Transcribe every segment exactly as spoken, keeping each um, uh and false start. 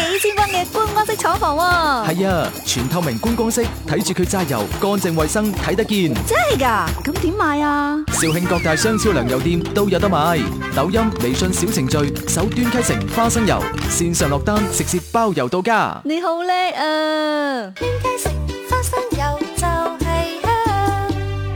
幾千蚊嘅觀光式廠房喎。 係啊，全透明觀光式，睇住佢榨油，乾淨衛生，睇得見。 真係㗎？咁點買啊？ 肇慶各大商超糧油店都有得買，抖音、微信小程序搜端溪城花生油，線上落單，直接包郵到家。 你好叻啊！ 端溪城花生油就係香。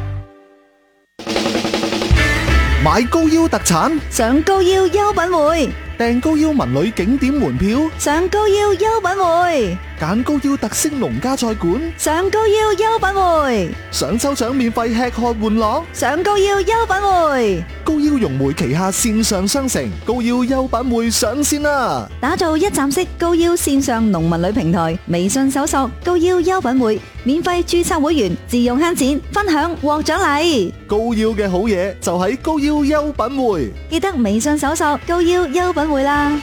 買高腰特產， 上高腰優品匯， 訂高腰文旅景點門票， 上高腰優品匯， 揀高腰特色農家菜館， 上高腰優品匯， 想抽獎免費吃喝玩樂， 上高腰優品匯。 高腰融匯旗下線上商城高腰優品匯上線啦！ 打造一站式高腰線上農民旅平台，微信搜索高腰優品匯，免費註冊會員，自用慳錢，分享獲獎勵。 高腰嘅好嘢就喺高腰優品匯， 記得微信搜索高腰優品匯啦。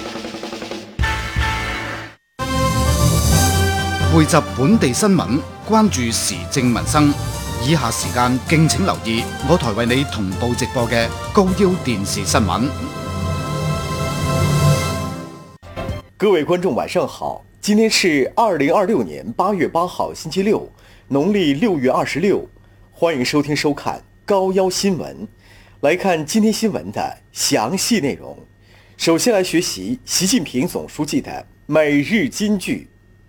匯集本地新聞，關注時政民生。以下時間敬請留意我台為你同步直播嘅高腰電視新聞。 各位觀眾晚上好，今天是二零二六年八月八號星期六，農曆六月二十六，歡迎收聽收看高腰新聞。來看今天新聞的詳細內容。首先來學習習近平總書記的每日金句。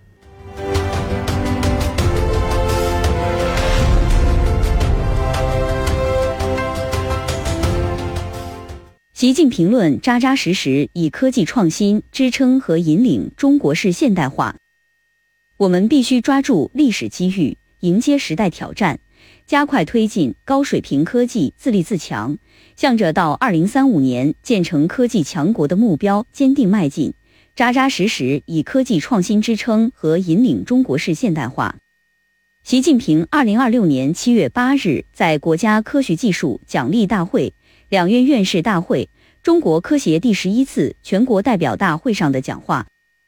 習近平論扎扎實實以科技創新支撐和引領中國式現代化。我們必須抓住歷史機遇，迎接時代挑戰，加快推進高水平科技自立自強，向着到二零三五年建成科技強國的目標堅定邁進，扎扎實實以科技創新支撐和引領中國式現代化。習近平二零二六年七月八日在國家科學技術獎勵大會、兩院院士大會、中國科協第十一次全國代表大會上的講話。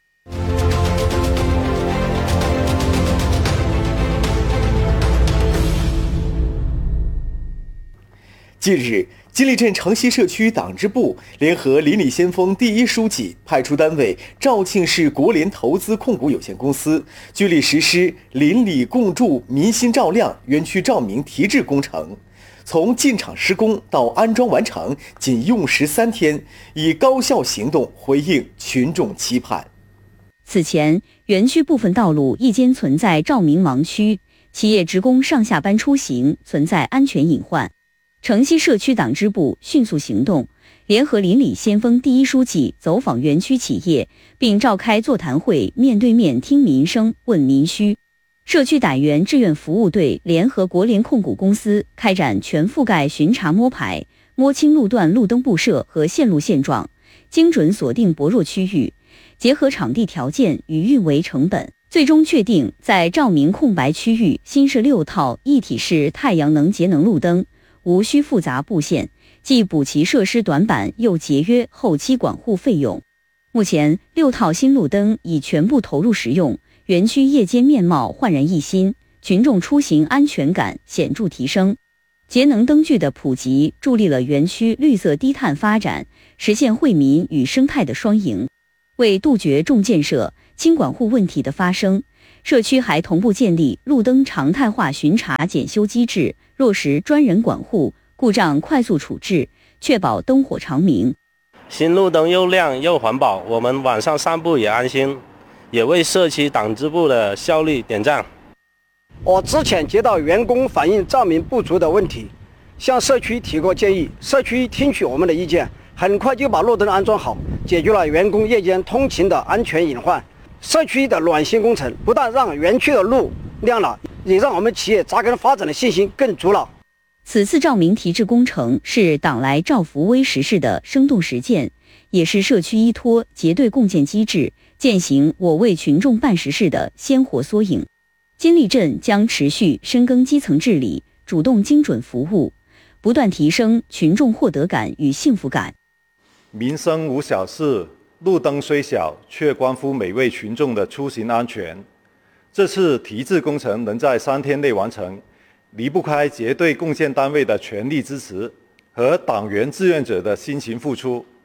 近日，金利鎮城西社區黨支部聯合鄰里先鋒第一書記派出單位肇慶市國聯投資控股有限公司，據例實施鄰里共築民心照亮園區照明提質工程。從進場施工到安裝完成，僅用時三天，以高效行動回應群眾期盼。 此前，園區部分道路一間存在照明盲區，企業職工上下班出行存在安全隱患。城西社區黨支部迅速行動，聯合鄰里先鋒第一書記走訪園區企業，並召開座談會，面對面聽民生、問民需。社區黨員志願服務隊聯合國聯控股公司開展全覆蓋巡查摸排，摸清路段路燈布設和線路現狀，精準鎖定薄弱區域，結合場地條件與運維成本，最終確定在照明空白區域新設六套一體式太陽能節能路燈，無需複雜布線，既補齊設施短板，又節約後期管護費用。目前六套新路燈已全部投入使用，園區夜間面貌煥然一新，群眾出行安全感顯著提升。節能燈具的普及助力了園區綠色低碳發展，實現惠民與生態的雙贏。為杜絕重建設、輕管護問題的發生，社區還同步建立路燈常態化巡查檢修機制，落實專人管護、故障快速處置，確保燈火長明。 新路燈又亮又環保，我們晚上散步也安心，也為社區黨支部的效率點讚。 我之前接到員工反映照明不足的問題，向社區提過建議，社區聽取我們的意見，很快就把路燈安裝好，解決了員工夜間通勤的安全隱患。社區的暖心工程不但讓園區的路亮了，也讓我們企業扎根發展的信心更足了。 此次照明提質工程是黨來趙福威實事的生動實踐，也是社區依託結對共建機制，踐行我為群眾辦實事的鮮活縮影。金利鎮將持續深耕基層治理，主動精準服務，不斷提升群眾獲得感與幸福感。 民生無小事，路燈雖小，卻關乎每位群眾的出行安全。這次提質工程能在三天內完成，離不開結對共建單位的全力支持和黨員志願者的辛勤付出。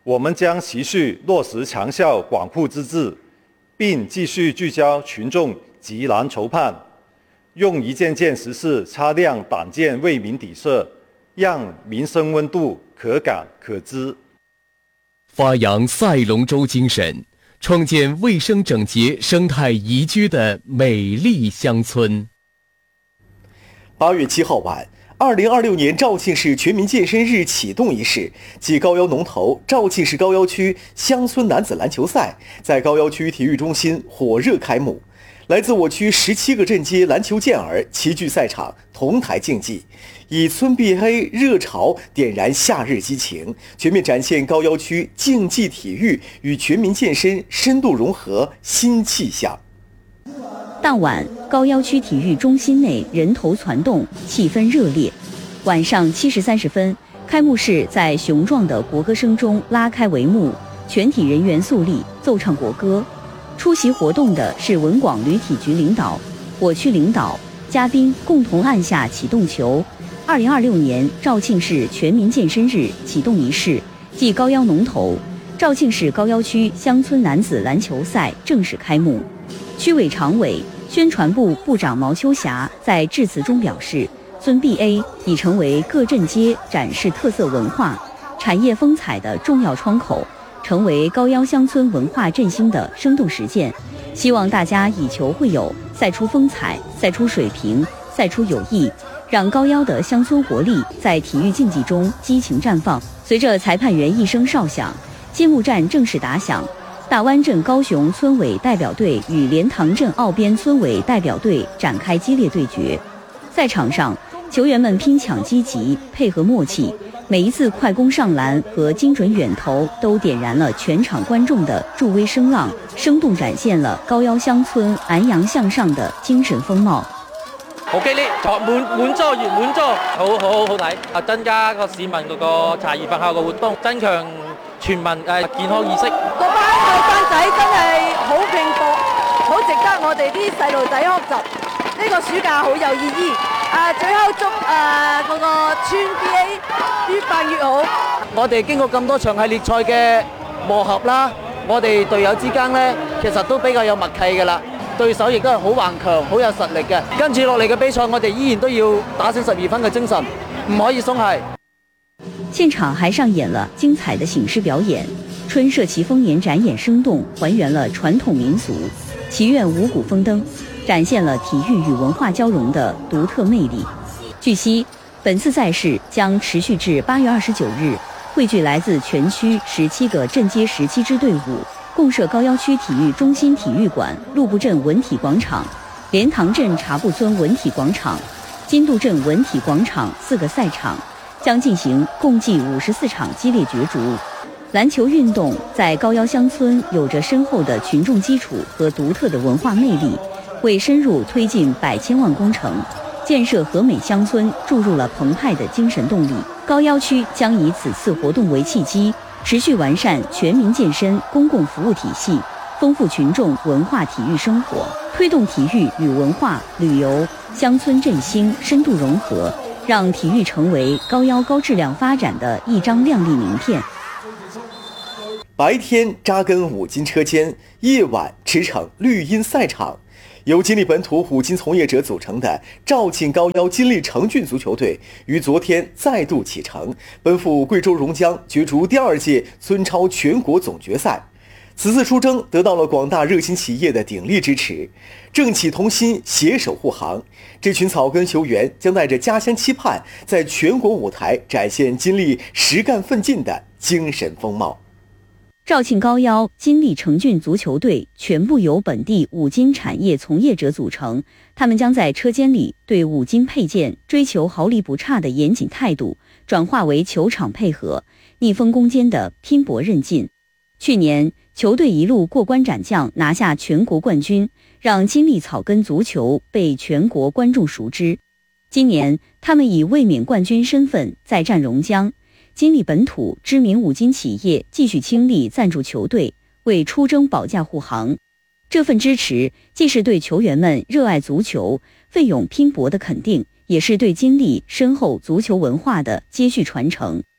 我们将持续落实长效广铺之治，并继续聚焦群众急难愁盼，用一件件实事擦亮党建为民底色，让民生温度可感可知。 发扬赛龙舟精神，创建卫生整洁、生态宜居的美丽乡村。 八月七号晚，二零二六年肇庆市全民健身日启动仪式暨高腰龙头肇庆市高腰区乡村男子篮球赛在高腰区体育中心火热开幕。来自我区十七个镇街篮球健儿齐聚赛场，同台竞技，以村必黑热潮点燃夏日激情，全面展现高腰区竞技体育与全民健身深度融合新气象。 当晚，高腰区体育中心内人头攒动，气氛热烈。晚上七时三十分，开幕式在雄壮的国歌声中拉开帷幕，全体人员肃立，奏唱国歌。出席活动的是文广旅体局领导、我区领导、嘉宾共同按下启动球。二零二六年肇庆市全民健身日启动仪式暨高腰龙头肇庆市高腰区乡村男子篮球赛正式开幕。区委常委、宣传部部长毛秋霞在致辞中表示，村 B A 已成为各镇街展示特色文化、产业风采的重要窗口，成为高腰乡村文化振兴的生动实践。希望大家以球会友，赛出风采，赛出水平，赛出友谊，让高腰的乡村活力在体育竞技中激情绽放。随着裁判员一声哨响，揭幕战正式打响。大湾镇高雄村委代表队与莲塘镇澳边村委代表队展开激烈对决。赛场上，球员们拼抢积极，配合默契，每一次快攻上篮和精准远投都點燃了全場觀眾的助威聲浪，生動展現了高腰鄉村昂揚向上的精神風貌。 好激烈，滿滿座越滿座，好好好好睇啊！增加個市民嗰個茶餘飯後嘅活動，增強全民誒健康意識。 嗰班後生仔真係好拼搏，好值得我哋啲細路仔學習。呢個暑假好有意義。啊！最後祝誒嗰個村 B A 越辦越好。 我哋經過咁多場系列賽嘅磨合啦，我哋隊友之間呢，其實都比較有默契㗎啦。對手亦都係好頑強、好有實力嘅。跟住落嚟嘅比賽，我哋依然都要打醒十二分嘅精神，唔可以鬆懈。 現場還上演了精彩的醒獅表演，春社旗豐年展演生動，還原了傳統民俗，祈願五穀豐登，展現了體育與文化交融的獨特魅力。據悉，本次賽事將持續至八月二十九日，匯聚來自全區十七個鎮街十七支隊伍，共設高腰區體育中心體育館、陸部鎮文體廣場、蓮塘鎮茶布村文體廣場、金渡鎮文體廣場四個賽場，將進行共計五十四場激烈角逐。籃球運動在高腰鄉村有着深厚的群眾基礎和獨特的文化魅力，為深入推進百千萬工程、建設和美鄉村注入了澎湃的精神動力。高腰區將以此次活動為契機，持續完善全民健身公共服務體系，豐富群眾文化體育生活，推動體育與文化、旅遊、鄉村振興深度融合，讓體育成為高腰高質量發展的一張亮麗名片。 白天扎根五金車間，夜晚馳騁綠茵賽場。由金利本土五金從業者組成的肇慶高腰金利成郡足球隊於昨天再度啟程，奔赴貴州榕江角逐第二屆村超全國總決賽。此次出征得到了廣大熱心企業的鼎力支持，政企同心，攜手護航。這群草根球員將帶着家鄉期盼，在全國舞台展現金利實幹奮進的精神風貌。 肇慶高腰金利成郡足球隊全部由本地五金產業從業者組成，他們將在車間裡對五金配件追求毫釐不差的嚴謹態度，轉化為球場配合、逆風攻堅的拼搏韌勁。去年，球隊一路過關斬將，拿下全國冠軍，讓金利草根足球被全國觀眾熟知。今年，他們以衛冕冠軍身份再戰榕江。金利本土知名五金企業繼續傾力贊助球隊，為出征保駕護航。這份支持既是對球員們熱愛足球、奮勇拼搏的肯定，也是對金利深厚足球文化的接續傳承。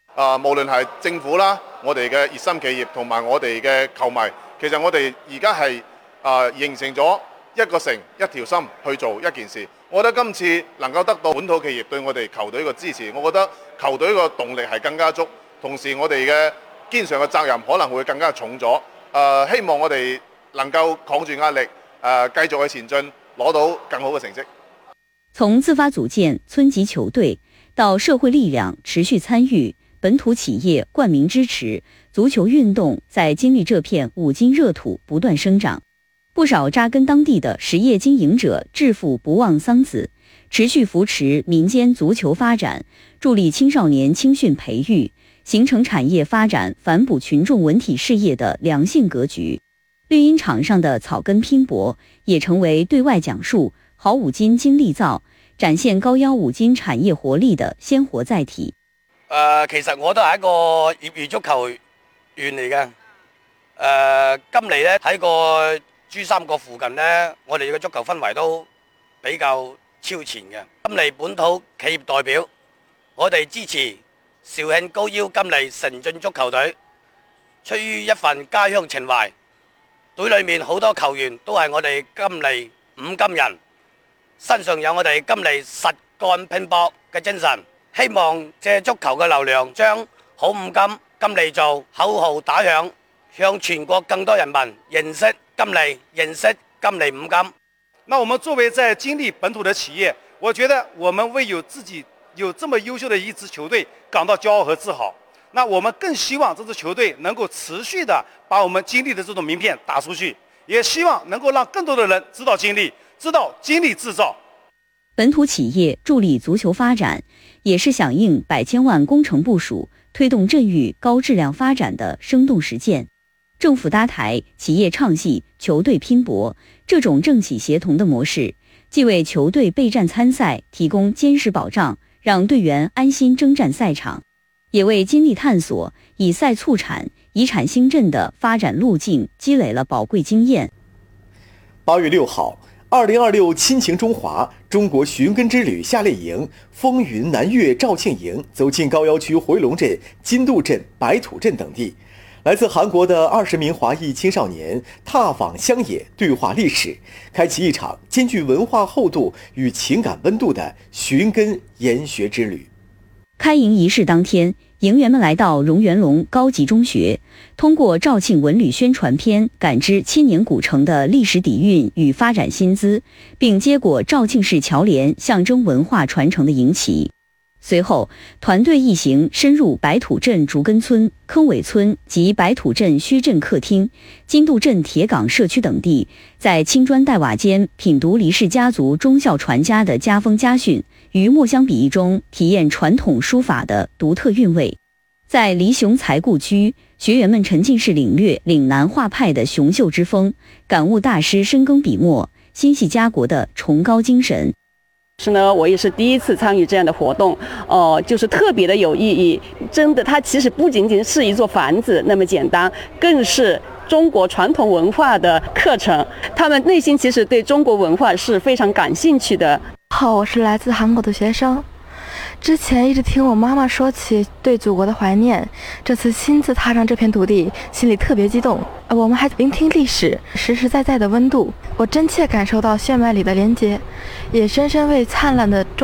啊，無論係政府啦，我哋嘅熱心企業同埋我哋嘅球迷，其實我哋而家係啊形成咗一個城一條心去做一件事。我覺得今次能夠得到本土企業對我哋球隊嘅支持，我覺得球隊個動力係更加足，同時我哋嘅肩上嘅責任可能會更加重咗。誒、呃，希望我哋能夠抗住壓力，誒、呃、繼續去前進，攞到更好嘅成績。 從自發組建村級球隊到社會力量持續參與，本土企業冠名支持，足球運動在經歷這片五金熱土不斷生長。不少扎根當地的實業經營者致富不忘桑梓，持續扶持民間足球發展，助力青少年青訓培育，形成產業發展反哺群眾文體事業的良性格局。綠茵場上的草根拼搏，也成為對外講述好五金精力造，展現高腰五金產業活力的鮮活載體。 誒、呃，其實我都係一個業餘足球員嚟嘅。誒、呃，今嚟咧喺個珠三角附近呢，我哋嘅足球氛圍都比較超前嘅。金利本土企業代表，我哋支持肇慶高腰金利城鎮足球隊，出於一份家鄉情懷。隊裏面好多球員都係我哋金利五金人，身上有我哋金利實幹拼搏嘅精神。希望借足球嘅流量，將好五金金利造口號打響，向全國更多人民認識金利，認識金利五金。 那我們作為在金利本土的企業，我覺得我們為有自己有這麼優秀的一支球隊感到驕傲和自豪。那我們更希望這支球隊能夠持續的把我們金利的這種名片打出去，也希望能夠讓更多的人知道金利，知道金利製造。 本土企業助力足球發展，也是響應百千萬工程部署，推動鎮域高質量發展的生動實踐。政府搭台，企業唱戲，球隊拼搏，這種政企協同的模式，既為球隊備戰參賽提供堅實保障，讓隊員安心征戰賽場，也為金利探索以賽促產、以產興振的發展路徑積累了寶貴經驗。 八月六號，二零二六親情中華中國尋根之旅夏令營風雲南粵肇慶營走進高要區回龍鎮、金渡鎮、白土鎮等地。來自韓國的二十名華裔青少年踏訪鄉野，對話歷史，開啟一場兼具文化厚度與情感溫度的尋根研學之旅。 開營儀式當天，營員們來到榮元龍高級中學，通過肇慶文旅宣傳片感知千年古城的歷史底蘊與發展薪資，並接過肇慶市僑聯象徵文化傳承的營旗。隨後，團隊一行深入白土鎮竹根村、坑尾村及白土鎮墟鎮客廳、金渡鎮鐵崗社區等地，在青磚黛瓦間品讀黎氏家族忠孝傳家的家風家訓，於墨香筆意中體驗傳統書法的獨特韻味。在黎雄才故居，學員們沉浸式領略嶺南畫派的雄秀之風，感悟大師深耕筆墨、心繫家國的崇高精神。 是呢，我也是第一次參與這樣的活動，哦、呃，就是特別的有意義。真的，它其實不僅僅是一座房子那麼簡單，更是中國傳統文化的課程。他們內心其實對中國文化是非常感興趣的。 好，我是來自韓國的學生，之前一直聽我媽媽說起對祖國的懷念，這次親自踏上這片土地，心裡特別激動。我們還聆聽歷史，實實在在的溫度，我真切感受到血脈裡的連結，也深深為燦爛的中